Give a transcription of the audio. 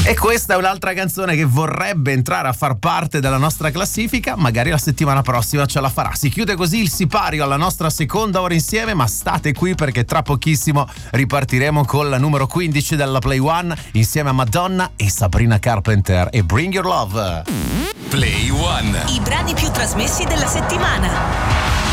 E questa è un'altra canzone che vorrebbe entrare a far parte della nostra classifica, magari la settimana prossima ce la farà. Si chiude così il sipario alla nostra seconda ora insieme, ma state qui perché tra pochissimo ripartiremo con la numero 15 della Play One insieme a Madonna e Sabrina Carpenter e Bring Your Love. Play One. I brani più trasmessi della settimana.